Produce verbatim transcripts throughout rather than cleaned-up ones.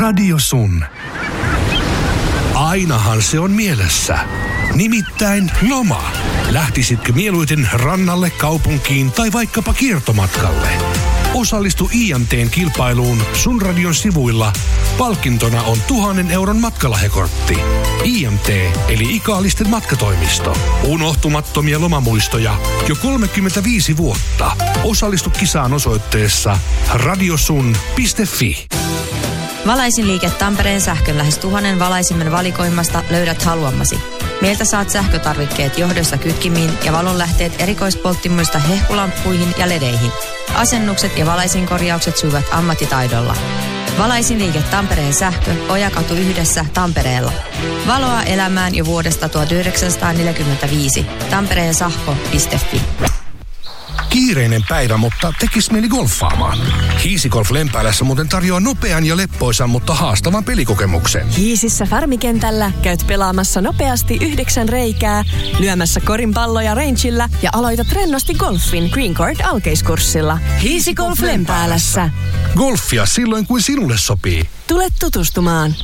Radio Sun. Ainahan se on mielessä. Nimittäin loma. Lähtisitkö mieluiten rannalle, kaupunkiin tai vaikkapa kiertomatkalle? Osallistu I M T:n kilpailuun Sun Radion sivuilla. Palkintona on tuhannen euron matkalahjakortti. I M T eli Ikaalisten matkatoimisto. Unohtumattomia lomamuistoja jo kolmekymmentäviisi vuotta. Osallistu kisaan osoitteessa radiosun piste fi. Valaisin liike Tampereen sähkön lähes tuhannen valaisimman valikoimasta löydät haluamasi. Meiltä saat sähkötarvikkeet johdosta kytkimiin ja valonlähteet erikoispolttimoista hehkulamppuihin ja ledeihin. Asennukset ja valaisinkorjaukset sujuvat ammattitaidolla. Valaisin liike Tampereen sähkö, Ojakatu yhdessä Tampereella. Valoa elämään jo vuodesta tuhatyhdeksänsataaneljäkymmentäviisi. tampereensähkö piste fi. Kiireinen päivä, mutta tekis mieli golfaamaan. Hiisigolf Lempäälässä muuten tarjoaa nopean ja leppoisan, mutta haastavan pelikokemuksen. Hiisissä Farmikentällä käyt pelaamassa nopeasti yhdeksän reikää, lyömässä korinpalloja rangeillä ja aloitat rennosti golfin Green Card alkeiskurssilla. Hiisigolf Lempäälässä. Golfia silloin, kuin sinulle sopii. Tule tutustumaan.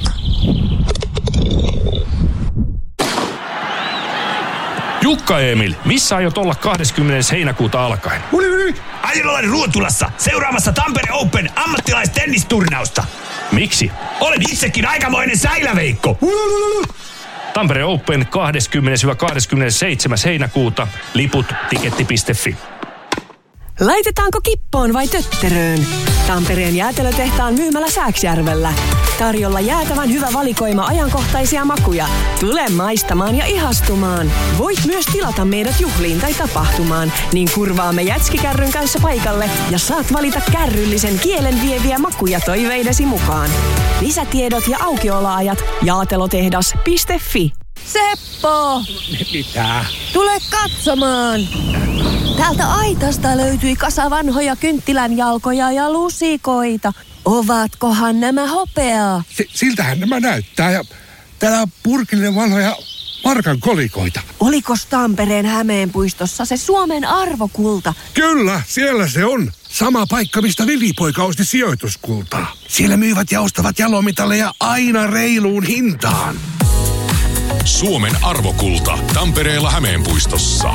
Jukka Emil, missä aiot olla kahdeskymmenes heinäkuuta alkaen? Uli, uli. Aion olla Ruotulassa seuraamassa Tampere Open ammattilaistennisturnausta. Miksi? Olen itsekin aikamoinen säiläveikko. Tampere Open kahdeskymmenes kahdeskymmenesseitsemäs heinäkuuta. Liput tiketti piste fi. Laitetaanko kippoon vai tötteröön? Tampereen jäätelötehtaan myymällä Sääksjärvellä. Tarjolla jäätävän hyvä valikoima ajankohtaisia makuja. Tule maistamaan ja ihastumaan. Voit myös tilata meidät juhliin tai tapahtumaan, niin kurvaamme jätskikärryn kanssa paikalle ja saat valita kärryllisen kielen vieviä makuja toiveidesi mukaan. Lisätiedot ja aukioloajat jaatelotehdas piste fi. Seppo! Mitä? Tule katsomaan! Täältä aitasta löytyi kasa vanhoja kynttilänjalkoja ja lusikoita. Ovatkohan nämä hopeaa? S- siltähän nämä näyttää ja täällä on purkillinen vanhoja markan kolikoita. Olikos Tampereen Hämeenpuistossa se Suomen arvokulta? Kyllä, siellä se on. Sama paikka, mistä velipoika osti sijoituskultaa. Siellä myyvät ja ostavat jalomitalleja aina reiluun hintaan. Suomen arvokulta Tampereella Hämeenpuistossa.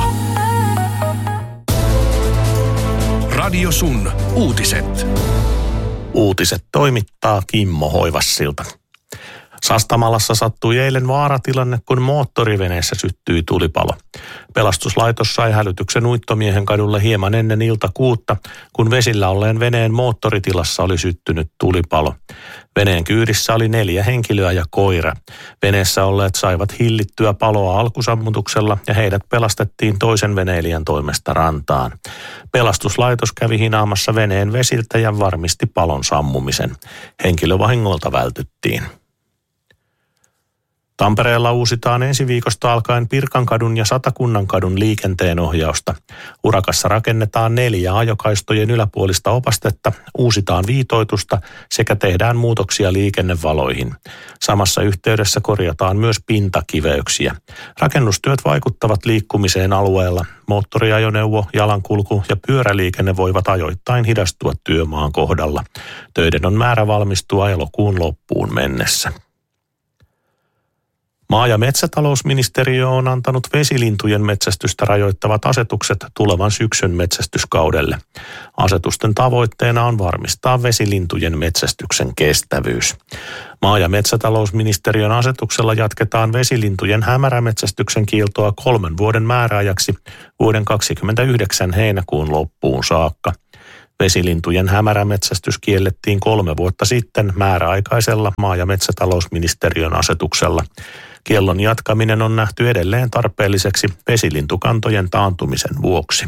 Radio Sun uutiset. Uutiset toimittaa Kimmo Hoivassilta. Sastamalassa sattui eilen vaaratilanne, kun moottoriveneessä syttyi tulipalo. Pelastuslaitos sai hälytyksen Uittomiehen kadulle hieman ennen ilta kuutta, kun vesillä olleen veneen moottoritilassa oli syttynyt tulipalo. Veneen kyydissä oli neljä henkilöä ja koira. Veneessä olleet saivat hillittyä paloa alkusammutuksella ja heidät pelastettiin toisen veneilijän toimesta rantaan. Pelastuslaitos kävi hinaamassa veneen vesiltä ja varmisti palon sammumisen. Henkilövahingolta vältyttiin. Tampereella uusitaan ensi viikosta alkaen Pirkankadun ja Satakunnankadun liikenteenohjausta. Urakassa rakennetaan neljä ajokaistojen yläpuolista opastetta, uusitaan viitoitusta sekä tehdään muutoksia liikennevaloihin. Samassa yhteydessä korjataan myös pintakiveyksiä. Rakennustyöt vaikuttavat liikkumiseen alueella. Moottoriajoneuvo, jalankulku ja pyöräliikenne voivat ajoittain hidastua työmaan kohdalla. Töiden on määrä valmistua elokuun loppuun mennessä. Maa- ja metsätalousministeriö on antanut vesilintujen metsästystä rajoittavat asetukset tulevan syksyn metsästyskaudelle. Asetusten tavoitteena on varmistaa vesilintujen metsästyksen kestävyys. Maa- ja metsätalousministeriön asetuksella jatketaan vesilintujen hämärämetsästyksen kieltoa kolmen vuoden määräajaksi vuoden kaksikymmentäyhdeksän heinäkuun loppuun saakka. Vesilintujen hämärämetsästys kiellettiin kolme vuotta sitten määräaikaisella maa- ja metsätalousministeriön asetuksella. Kiellon jatkaminen on nähty edelleen tarpeelliseksi vesilintukantojen taantumisen vuoksi.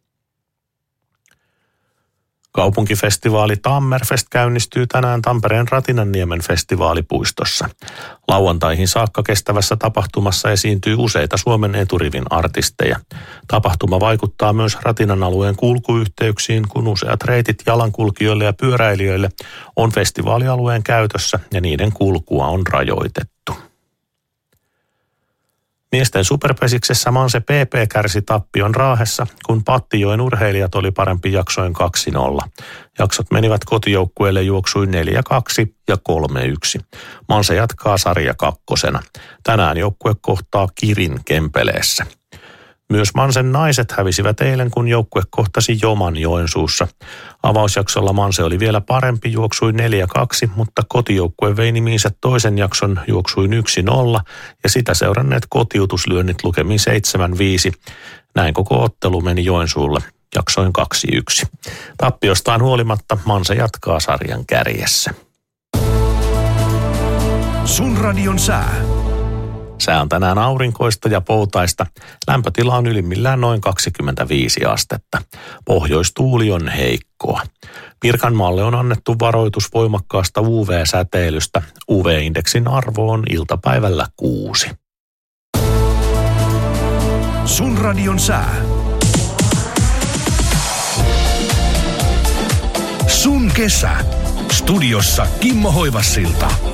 Kaupunkifestivaali Tammerfest käynnistyy tänään Tampereen Ratinanniemen festivaalipuistossa. Lauantaihin saakka kestävässä tapahtumassa esiintyy useita Suomen eturivin artisteja. Tapahtuma vaikuttaa myös Ratinan alueen kulkuyhteyksiin, kun useat reitit jalankulkijoille ja pyöräilijöille on festivaalialueen käytössä ja niiden kulkua on rajoitettu. Miesten superpesiksessä Manse P P kärsi tappion Raahessa, kun Pattijoen urheilijat oli parempi jaksoin kaksi nolla. Jaksot menivät kotijoukkueelle juoksuin neljä kaksi ja kolme yksi. Manse jatkaa sarja kakkosena. Tänään joukkue kohtaa Kirin Kempeleessä. Myös Mansen naiset hävisivät eilen, kun joukkue kohtasi Joman Joensuussa. Avausjaksolla Manse oli vielä parempi, juoksui neljä kaksi, mutta kotijoukkue vei nimiinsä toisen jakson juoksuin yksi nolla ja sitä seuranneet kotiutuslyönnit lukemin seitsemän viisi. Näin koko ottelu meni Joensuulle jaksoin kaksi yksi. Tappiostaan huolimatta Manse jatkaa sarjan kärjessä. Sun radion sää. Sää on tänään aurinkoista ja poutaista. Lämpötila on ylimmillään noin kaksikymmentäviisi astetta. Pohjoistuuli on heikkoa. Pirkanmaalle on annettu varoitus voimakkaasta U V-säteilystä. U V-indeksin arvo on iltapäivällä kuusi. Sun radion sää. Sun kesä. Studiossa Kimmo Hoivassilta.